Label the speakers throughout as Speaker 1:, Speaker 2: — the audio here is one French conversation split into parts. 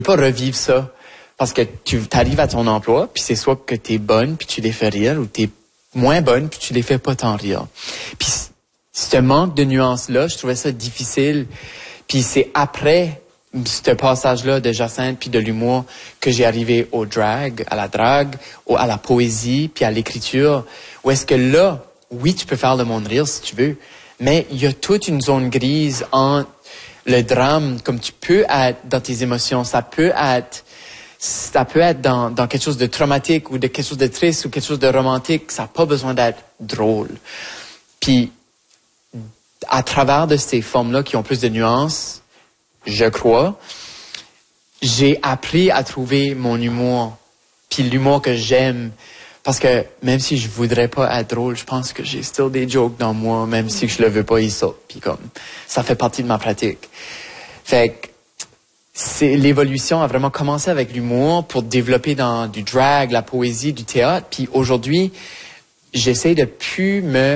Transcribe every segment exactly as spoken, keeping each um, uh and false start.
Speaker 1: pas revivre ça. Parce que tu arrives à ton emploi, puis c'est soit que t'es bonne, puis tu les fais rire, ou t'es moins bonne, puis tu les fais pas tant rire. Puis ce manque de nuances-là, je trouvais ça difficile. Puis c'est après ce passage-là de Jacinthe, puis de l'humour, que j'ai arrivé au drag, à la drague, au, à la poésie, puis à l'écriture. Où est-ce que là, oui, tu peux faire le monde rire si tu veux, mais il y a toute une zone grise entre le drame, comme tu peux être dans tes émotions, ça peut être... Ça peut être dans, dans quelque chose de traumatique ou de quelque chose de triste ou quelque chose de romantique. Ça n'a pas besoin d'être drôle. Puis, à travers de ces formes-là qui ont plus de nuances, je crois, j'ai appris à trouver mon humour. Puis l'humour que j'aime. Parce que même si je voudrais pas être drôle, je pense que j'ai still des jokes dans moi, même si je le veux pas, ils sortent. Puis comme, ça fait partie de ma pratique. Fait que, c'est l'évolution a vraiment commencé avec l'humour pour développer dans du drag, la poésie, du théâtre. Puis aujourd'hui, j'essaie de plus me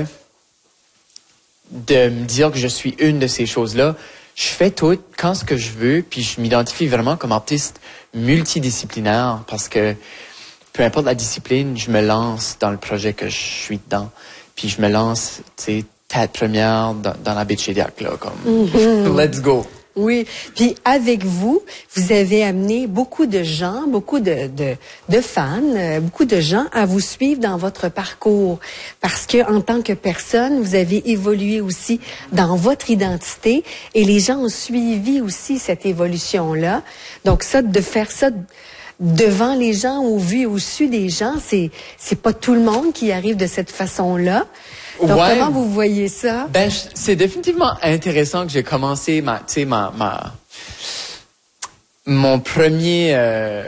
Speaker 1: de me dire que je suis une de ces choses-là. Je fais tout quand ce que je veux, puis je m'identifie vraiment comme artiste multidisciplinaire parce que peu importe la discipline, je me lance dans le projet que je suis dedans. Puis je me lance, tu sais, tête première dans, dans la Bitchediac, là, comme mm-hmm. Let's go.
Speaker 2: Oui, puis avec vous, vous avez amené beaucoup de gens, beaucoup de, de, de fans, euh, beaucoup de gens à vous suivre dans votre parcours. Parce que en tant que personne, vous avez évolué aussi dans votre identité et les gens ont suivi aussi cette évolution-là. Donc ça, de faire ça devant les gens, au vu et au su des gens, c'est c'est pas tout le monde qui arrive de cette façon-là. Donc, ouais. Comment vous voyez ça?
Speaker 1: Ben, c'est définitivement intéressant que j'ai commencé ma, tu sais, ma, ma, mon premier, euh,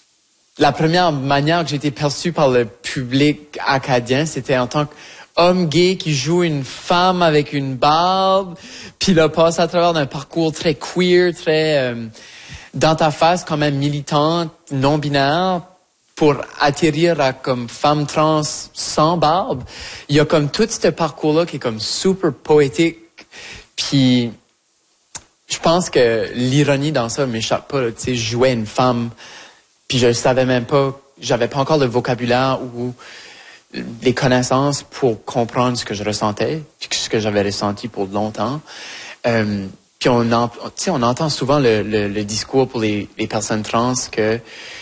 Speaker 1: la première manière que j'ai été perçu par le public acadien, c'était en tant qu'homme gay qui joue une femme avec une barbe, puis là, passe à travers d'un parcours très queer, très, euh, dans ta face, quand même militante, non-binaire, pour atterrir à comme femme trans sans barbe. Il y a comme tout ce parcours-là qui est comme super poétique. Puis, je pense que l'ironie dans ça m'échappe pas. Tu sais, je jouais une femme, puis je savais même pas, j'avais pas encore le vocabulaire ou les connaissances pour comprendre ce que je ressentais, puis ce que j'avais ressenti pour longtemps. Euh, puis on, en, tu sais, on entend souvent le, le, le discours pour les, les personnes trans que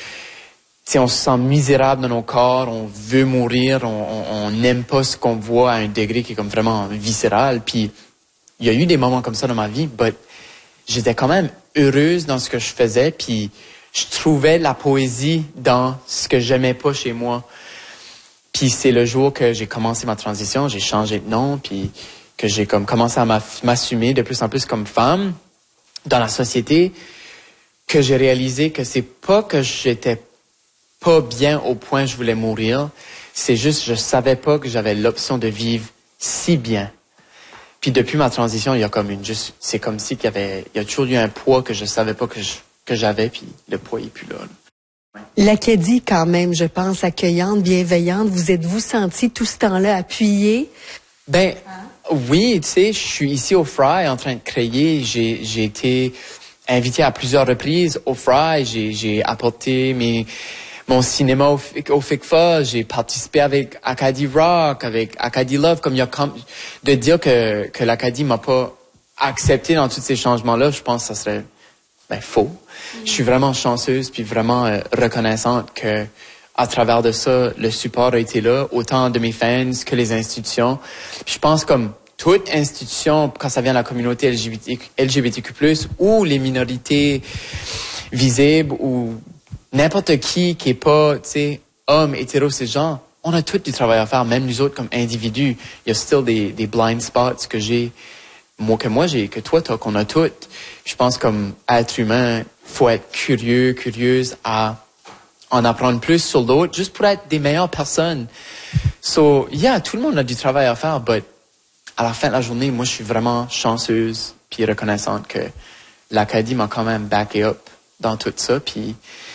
Speaker 1: si on se sent misérable dans nos corps, on veut mourir, on n'aime pas ce qu'on voit à un degré qui est comme vraiment viscéral. Puis il y a eu des moments comme ça dans ma vie, mais j'étais quand même heureuse dans ce que je faisais, puis je trouvais la poésie dans ce que j'aimais pas chez moi. Puis c'est le jour que j'ai commencé ma transition, j'ai changé de nom, puis que j'ai comme commencé à m'assumer de plus en plus comme femme dans la société, que j'ai réalisé que c'est pas que j'étais pas bien au point où je voulais mourir. C'est juste, je savais pas que j'avais l'option de vivre si bien. Puis depuis ma transition, il y a comme une juste, c'est comme si qu'il y avait, il y a toujours eu un poids que je savais pas que je, que j'avais, puis le poids est plus là. là.
Speaker 2: L'Acadie, quand même, je pense, accueillante, bienveillante. Vous êtes-vous senti tout ce temps-là appuyé?
Speaker 1: Ben, hein? Oui, tu sais, je suis ici au Fry en train de créer. J'ai, j'ai été invité à plusieurs reprises au Fry. J'ai, j'ai apporté mes, mon cinéma au, au F I C F A, j'ai participé avec Acadie Rock, avec Acadie Love, comme il y a comme, de dire que, que l'Acadie m'a pas accepté dans tous ces changements-là, je pense que ça serait, ben, faux. Mm-hmm. Je suis vraiment chanceuse puis vraiment euh, reconnaissante que, à travers de ça, le support a été là, autant de mes fans que les institutions. Puis je pense comme toute institution, quand ça vient de la communauté L G B T, L G B T Q plus, ou les minorités visibles, ou n'importe qui qui est pas, tu sais, homme, hétéro, ces gens, on a tout du travail à faire, même nous autres comme individus. Il y a still des, des blind spots que j'ai, moi que moi j'ai, que toi t'as, qu'on a toutes. Je pense comme être humain, faut être curieux, curieuse à en apprendre plus sur l'autre, juste pour être des meilleures personnes. So, yeah, tout le monde a du travail à faire, but à la fin de la journée, moi je suis vraiment chanceuse puis reconnaissante que l'Acadie m'a quand même backé up dans tout ça, puis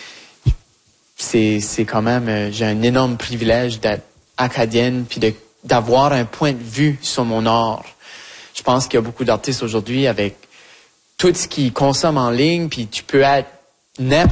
Speaker 1: c'est c'est quand même, euh, j'ai un énorme privilège d'être acadienne puis de d'avoir un point de vue sur mon art. Je pense qu'il y a beaucoup d'artistes aujourd'hui avec tout ce qu'ils consomment en ligne, puis tu peux être n'importe